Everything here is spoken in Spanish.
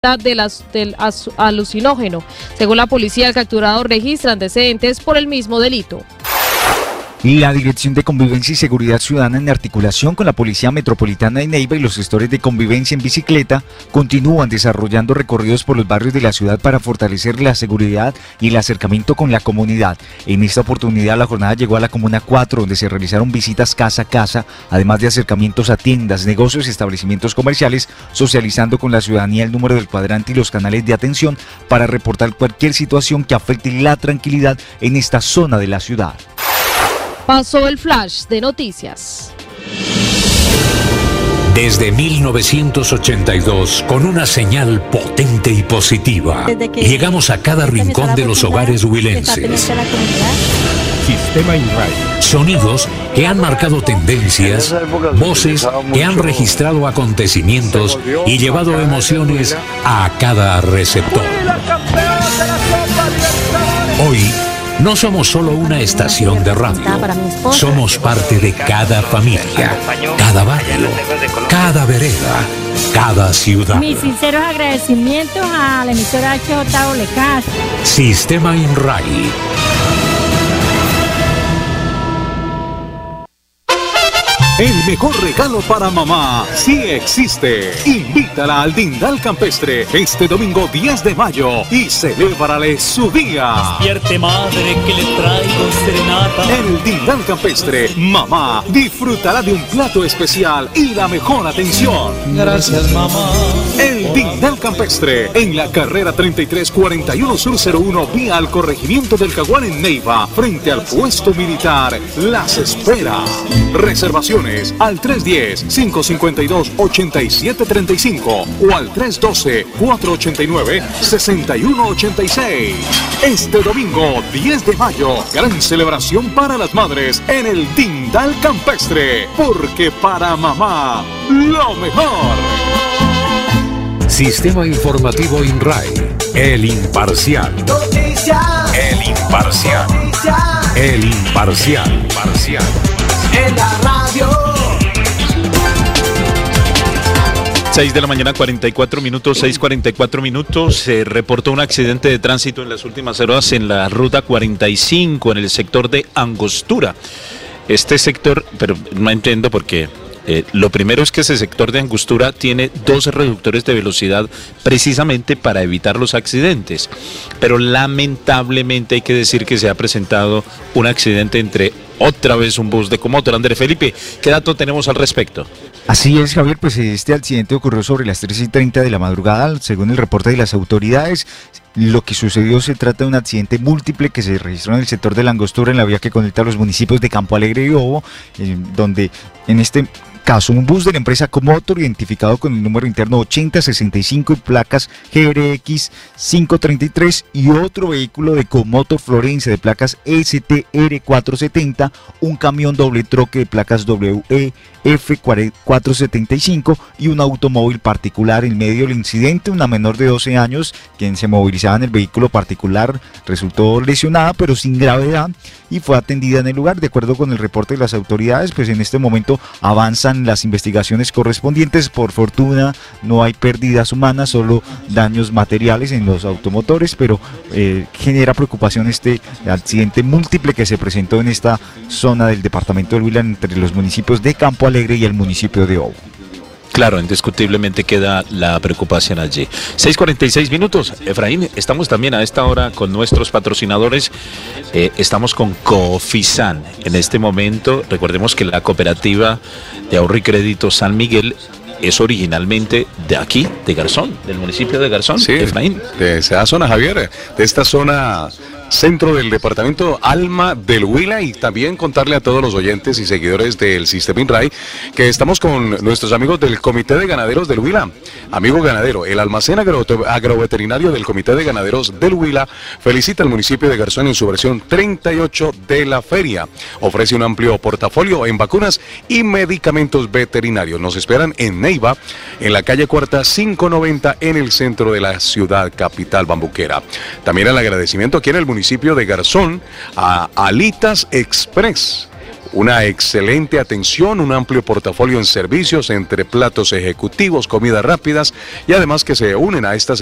del alucinógeno. Según la policía, el capturado registra antecedentes por el mismo delito. La Dirección de Convivencia y Seguridad Ciudadana, en articulación con la Policía Metropolitana de Neiva y los gestores de convivencia en bicicleta, continúan desarrollando recorridos por los barrios de la ciudad para fortalecer la seguridad y el acercamiento con la comunidad. En esta oportunidad, la jornada llegó a la Comuna 4, donde se realizaron visitas casa a casa, además de acercamientos a tiendas, negocios y establecimientos comerciales, socializando con la ciudadanía el número del cuadrante y los canales de atención para reportar cualquier situación que afecte la tranquilidad en esta zona de la ciudad. Pasó el flash de noticias. Desde 1982, con una señal potente y positiva, llegamos a cada rincón de los hogares huilenses. Sistema INRAI. Sonidos que han marcado tendencias, voces que han registrado acontecimientos y llevado emociones a cada receptor. Hoy, no somos solo una estación de radio, somos parte de cada familia, cada barrio, cada vereda, cada ciudad. Mis sinceros agradecimientos a la emisora HJWK. Sistema INRAI. El mejor regalo para mamá sí existe. Invítala al Dindal Campestre este domingo 10 de mayo y celébrale su día. Despierte, madre, que le traigo serenata. El Dindal Campestre, mamá disfrutará de un plato especial y la mejor atención. Gracias, mamá. El Dindal Campestre, en la carrera 3341 Sur 01, vía al corregimiento del Caguán en Neiva, frente al puesto militar, las espera. Reservaciones al 310-552-8735 o al 312-489-6186. Este domingo 10 de mayo, gran celebración para las madres en el Dindal Campestre, porque para mamá, lo mejor. Sistema Informativo INRAI, el imparcial. Noticias. El imparcial. Noticias. El imparcial. Parcial. En la radio. 6 de la mañana, 44 minutos, 6:44 minutos. Se reportó un accidente de tránsito en las últimas horas en la ruta 45, en el sector de Angostura. Este sector, pero no entiendo por qué. Lo primero es que ese sector de Angostura tiene 2 reductores de velocidad precisamente para evitar los accidentes, pero lamentablemente hay que decir que se ha presentado un accidente entre otra vez un bus de Comotor. André Felipe, ¿qué dato tenemos al respecto? Así es, Javier, pues este accidente ocurrió sobre las 3:30 de la madrugada, según el reporte de las autoridades. Lo que sucedió se trata de un accidente múltiple que se registró en el sector de la Angostura, en la vía que conecta a los municipios de Campo Alegre y Obo, donde en este caso un bus de la empresa Comotor, identificado con el número interno 8065 y placas GRX 533, y otro vehículo de Comotor Florencia de placas STR 470, un camión doble troque de placas WEF 475 y un automóvil particular. En medio del incidente, una menor de 12 años, quien se movilizaba en el vehículo particular, resultó lesionada pero sin gravedad y fue atendida en el lugar. De acuerdo con el reporte de las autoridades, pues en este momento avanzan las investigaciones correspondientes. Por fortuna no hay pérdidas humanas, solo daños materiales en los automotores, pero genera preocupación este accidente múltiple que se presentó en esta zona del departamento del Huila, entre los municipios de Campo Alegre y el municipio de Obo. Claro, indiscutiblemente queda la preocupación allí. 6:46 minutos. Efraín, estamos también a esta hora con nuestros patrocinadores. Estamos con Coofisan. En este momento, recordemos que la cooperativa de ahorro y crédito San Miguel es originalmente de aquí, de Garzón, del municipio de Garzón. Sí, Efraín. De esa zona, Javier, de esta zona centro del departamento Alma del Huila, y también contarle a todos los oyentes y seguidores del Sistema INRAI que estamos con nuestros amigos del Comité de Ganaderos del Huila. Amigo ganadero, el almacén agroveterinario del Comité de Ganaderos del Huila felicita al municipio de Garzón en su versión 38 de la feria. Ofrece un amplio portafolio en vacunas y medicamentos veterinarios. Nos esperan en Neiva, en la calle Cuarta 590, en el centro de la ciudad capital bambuquera. También el agradecimiento aquí en el municipio de Garzón a Alitas Express, una excelente atención, un amplio portafolio en servicios entre platos ejecutivos, comidas rápidas y además que se unen a estas